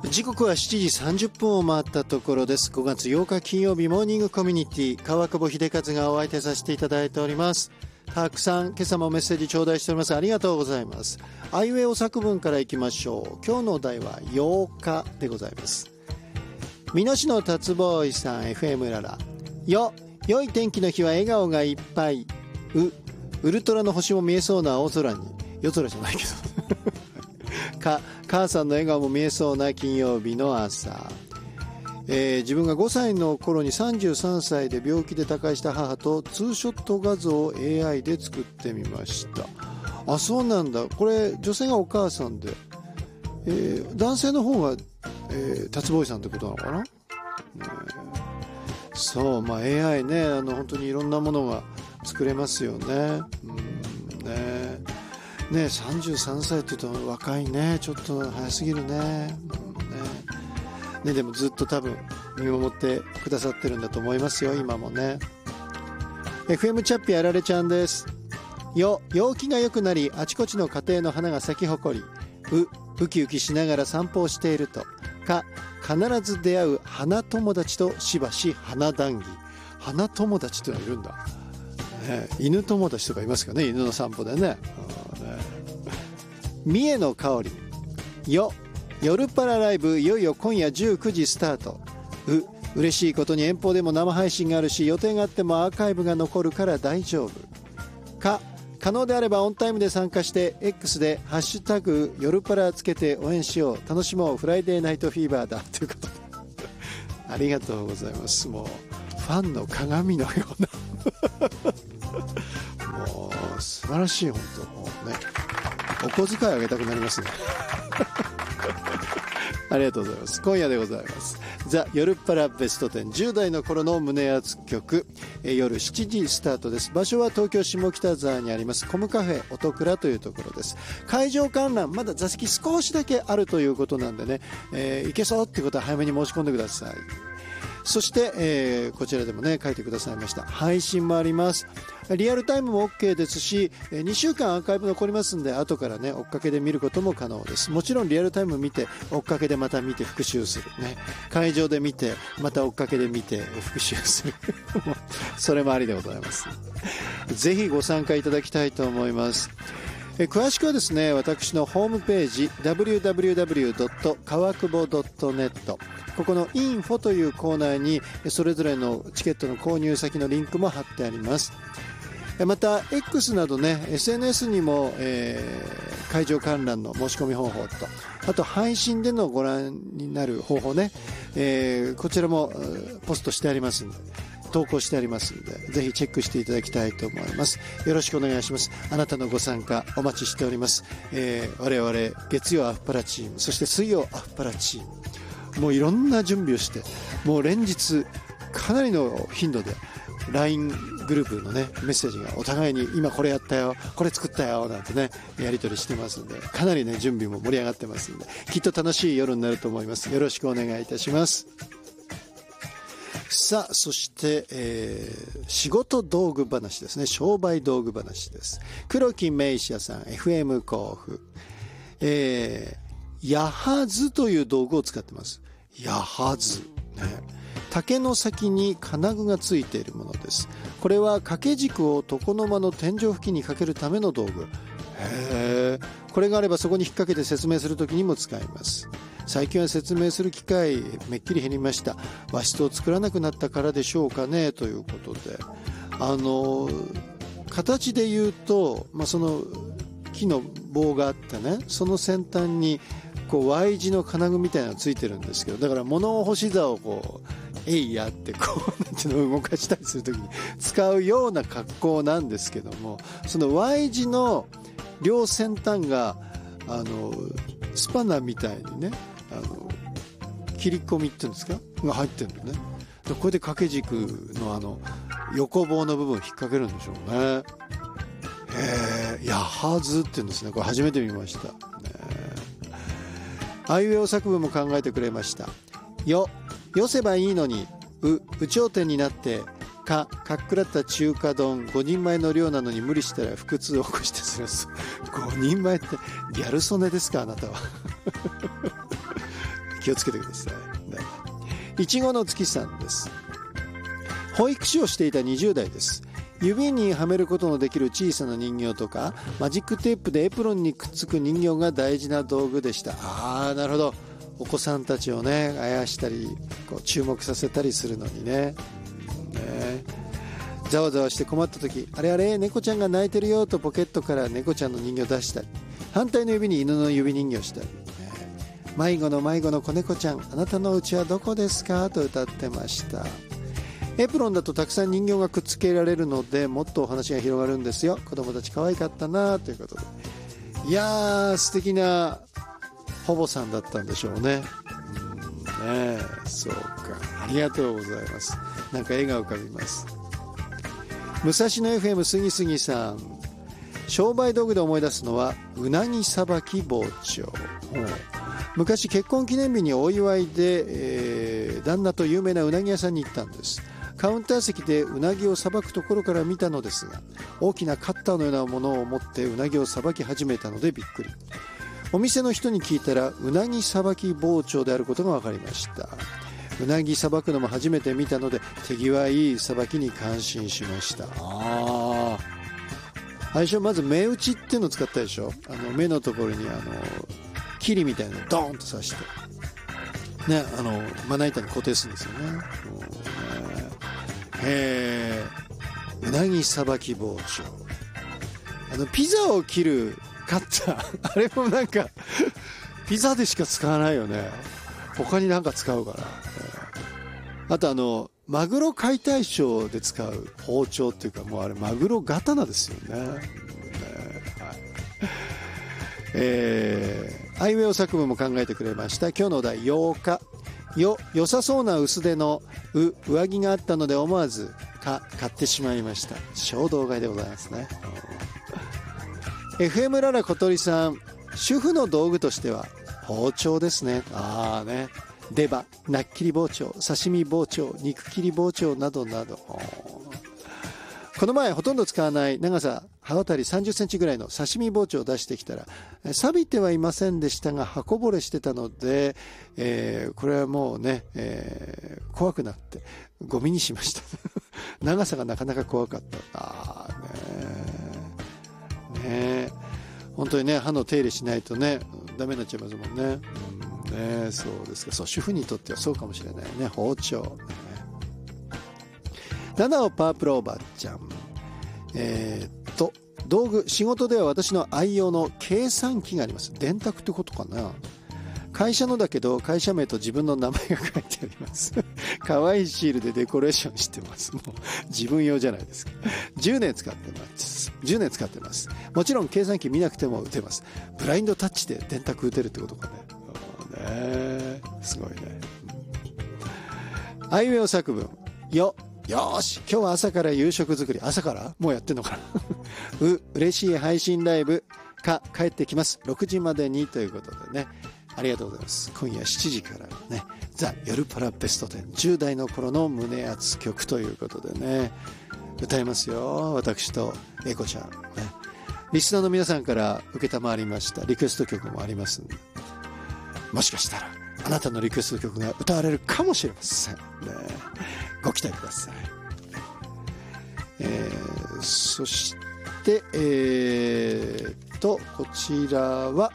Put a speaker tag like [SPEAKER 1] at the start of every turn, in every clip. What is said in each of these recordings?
[SPEAKER 1] 時刻は7時30分を回ったところです。5月8日金曜日モーニングコミュニティ、川久保秀和がお相手させていただいております。たくさん今朝もメッセージ頂戴しております。ありがとうございます。あいうえお作文からいきましょう。今日のお題は8日でございます。美濃市の達ボーイさん、 FM ララよ、良い天気の日は笑顔がいっぱい。ウルトラの星も見えそうな青空に、夜空じゃないけど母さんの笑顔も見えそうな金曜日の朝。自分が5歳の頃に33歳で病気で他界した母とツーショット画像を AI で作ってみました。あ、そうなんだ。これ女性がお母さんで、男性の方が、達ボーイさんってことなのかな、そう、まあ AI ね、本当にいろんなものが作れますよね。ね、33歳って言うと若いね。ちょっと早すぎるね。でもずっと多分見守ってくださってるんだと思いますよ、今もね。 FM チャッピーあられちゃんです。陽気が良くなり、あちこちの家庭の花が咲き誇り。ウキウキしながら散歩をしていると。必ず出会う花友達としばし花談義。花友達ってのがいるんだ、犬友達とかいますかね、犬の散歩でね。三重の香り。夜パラライブいよいよ今夜19時スタート。嬉しいことに遠方でも生配信があるし、予定があってもアーカイブが残るから大丈夫。可能であればオンタイムで参加して X でハッシュタグ夜パラつけて応援しよう。楽しもう。フライデーナイトフィーバーだということでありがとうございます。もうファンの鏡のようなもう素晴らしい。本当もうね、お小遣いあげたくなりますねありがとうございます。今夜でございますザ・夜っぱらベスト10、10代の頃の胸熱曲、夜7時スタートです。場所は東京下北沢にありますコムカフェ音倉というところです。会場観覧まだ座席少しだけあるということなんでね、行けそうっていうことは早めに申し込んでください。そして、こちらでもね書いてくださいました配信もあります。リアルタイムも OK ですし、2週間アーカイブ残りますんで、後からね追っかけで見ることも可能です。もちろんリアルタイム見て追っかけでまた見て復習するね、会場で見てまた追っかけで見て復習するそれもありでございます。ぜひご参加いただきたいと思います。詳しくはですね、私のホームページ www. 川久保 .net、 ここのインフォというコーナーにそれぞれのチケットの購入先のリンクも貼ってあります。また X などね SNS にも、会場観覧の申し込み方法と、あと配信でのご覧になる方法ね、こちらもポストしてありますんで、投稿してありますので、ぜひチェックしていただきたいと思います。よろしくお願いします。あなたのご参加お待ちしております。我々月曜アフパラチーム、そして水曜アフパラチーム、もういろんな準備をして、もう連日かなりの頻度で LINE グループのねメッセージがお互いに今これやったよ、これ作ったよなんてねやり取りしてますんで、かなりね準備も盛り上がってますんで、きっと楽しい夜になると思います。よろしくお願いいたします。さあ、そして、仕事道具話ですね。商売道具話です。黒木メイシアさん FM 甲府、ヤハズという道具を使ってます。ヤハズ、ね、竹の先に金具がついているものです。これは掛け軸を床の間の天井付近にかけるための道具。これがあればそこに引っ掛けて説明するときにも使います。最近は説明する機会めっきり減りました。和室を作らなくなったからでしょうかね、ということで、形で言うと、その木の棒があってね、その先端にこう Y 字の金具みたいなのがついてるんですけど、だから物干し座をこうえいやってこうなんていうのを動かしたりするときに使うような格好なんですけども、その Y 字の両先端がスパナみたいにね、切り込みっていうんですかが入ってるのね。これで掛け軸の横棒の部分を引っ掛けるんでしょうね。ヤハズって言うんですね。これ初めて見ました、あいうえお作文も考えてくれました。よせばいいのに有頂天になってかっくらった中華丼5人前の量なのに無理したら腹痛を起こしてするんです。5人前ってギャル曽根ですか、あなたは気をつけてください、ね、いちごの月さんです。保育士をしていた20代です。指にはめることのできる小さな人形とかマジックテープでエプロンにくっつく人形が大事な道具でした。なるほど。お子さんたちをねあやしたりこう注目させたりするのにね、ざわざわして困った時、あれあれ猫ちゃんが泣いてるよとポケットから猫ちゃんの人形出したり、反対の指に犬の指人形したり、迷子の子猫ちゃん、あなたのうちはどこですかと歌ってました。エプロンだとたくさん人形がくっつけられるのでもっとお話が広がるんですよ。子供たち可愛かったなということで、いやー素敵な保母さんだったんでしょうね。そうか、ありがとうございます。なんか絵が浮かびます。武蔵野 FM すぎすぎさん、商売道具で思い出すのはうなぎさばき包丁。昔結婚記念日にお祝いで、旦那と有名なうなぎ屋さんに行ったんです。カウンター席でうなぎをさばくところから見たのですが、大きなカッターのようなものを持ってうなぎをさばき始めたのでびっくり。お店の人に聞いたらうなぎさばき包丁であることが分かりました。うなぎさばくのも初めて見たので手際いいさばきに感心しました。最初まず目打ちっていうのを使ったでしょ。目のところにキリみたいなのをドーンと刺してね、まな板に固定するんですよね。うなぎさばき包丁、ピザを切るカッターあれもなんかピザでしか使わないよね。他になんか使うから、あとマグロ解体ショーで使う包丁っていうか、もうあれマグロ刀ですよね。アイウェイ作文も考えてくれました。今日のお題8日、良さそうな薄手の上着があったので思わず買ってしまいました。衝動買いでございますね。FM ララ小鳥さん、主婦の道具としては包丁ですね。出刃、なっきり包丁、刺身包丁、肉切り包丁などなど。この前ほとんど使わない長さ刃渡り30センチぐらいの刺身包丁を出してきたら、錆びてはいませんでしたが刃こぼれしてたので、これはもうね、怖くなってゴミにしました長さがなかなか怖かった。本当にね、刃の手入れしないとねダメになっちゃいますもんね。そうですか。そう、主婦にとってはそうかもしれないね、包丁。7をパープルおばちゃん、道具、仕事では私の愛用の計算機があります。電卓ってことかな。会社のだけど会社名と自分の名前が書いてあります可愛いシールでデコレーションしてます。もう自分用じゃないですか。10年使ってます。もちろん計算機見なくても打てます。ブラインドタッチで電卓打てるってことかね。すごいね。あいうえお作文よし、今日は朝から夕食作り。朝からもうやってんのかな嬉しい配信ライブ帰ってきます。6時までにということでね、ありがとうございます。今夜7時からね、ザ・夜パラベスト10、10代の頃の胸熱曲ということでね、歌いますよ。私とエコちゃんね。リスナーの皆さんから承りましたリクエスト曲もありますんで、もしかしたらあなたのリクエスト曲が歌われるかもしれませんね。ご期待ください。そしてこちらは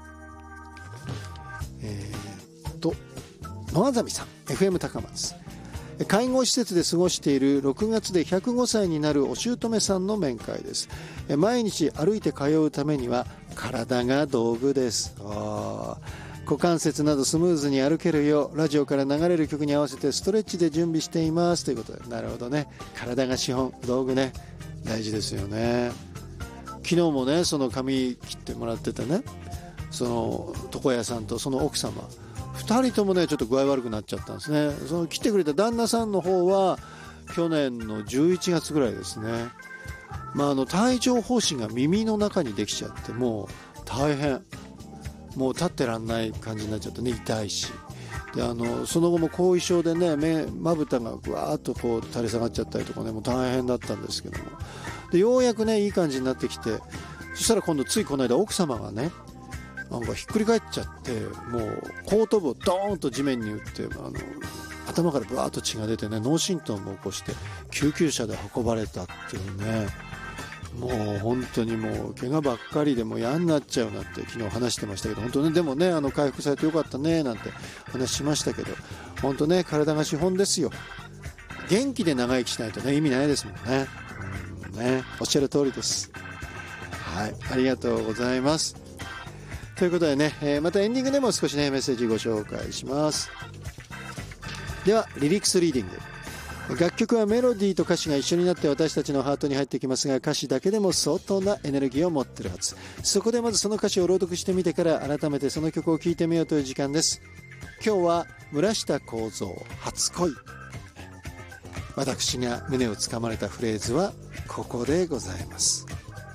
[SPEAKER 1] 野あざみさん、 FM 高松。介護施設で過ごしている6月で105歳になるお姑さんの面会です。毎日歩いて通うためには体が道具です。股関節などスムーズに歩けるようラジオから流れる曲に合わせてストレッチで準備していますということで。なるほどね。体が資本、道具ね、大事ですよね。昨日もね、その髪切ってもらっててね、その床屋さんとその奥様2人ともねちょっと具合悪くなっちゃったんですね。その来てくれた旦那さんの方は去年の11月ぐらいですね。帯状疱疹が耳の中にできちゃって、もう大変、もう立ってらんない感じになっちゃってね、痛いし、でその後も後遺症でね、まぶたがぐわーっとこう垂れ下がっちゃったりとかね、もう大変だったんですけども、でようやくねいい感じになってきて、そしたら今度ついこの間奥様がね、 なんかひっくり返っちゃって、もう後頭部をドーンと地面に打って、頭からブワーッと血が出てね、脳震盪も起こして救急車で運ばれたっていうね。もう本当にもう怪我ばっかりでもう嫌になっちゃうなって昨日話してましたけど、本当ね、でもね、回復されてよかったねなんて話しましたけど、本当ね、体が資本ですよ。元気で長生きしないとね、意味ないですもんね。ね、おっしゃる通りです。はい、ありがとうございます。ということでね、またエンディングでも少しねメッセージご紹介します。ではリリックスリーディング。楽曲はメロディーと歌詞が一緒になって私たちのハートに入ってきますが、歌詞だけでも相当なエネルギーを持ってるはず。そこでまずその歌詞を朗読してみてから改めてその曲を聴いてみようという時間です。今日は村下幸三初恋。私が胸をつかまれたフレーズはここでございます。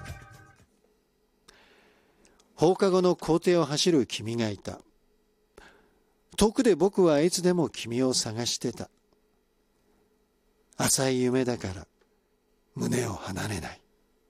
[SPEAKER 1] 放課後の校庭を走る君がいた。遠くで僕はいつでも君を探してた。浅い夢だから胸を離れない。